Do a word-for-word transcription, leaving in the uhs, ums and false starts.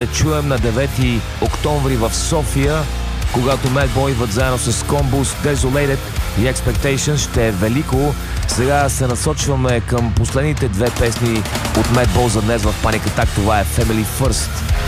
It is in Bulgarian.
чуем на девети октомври в София, когато Madball идват заедно с Combus, Desolated и Expectations. Ще е велико. Сега се насочваме към последните две песни от Madball за днес в Panic Attack. Това е Family First.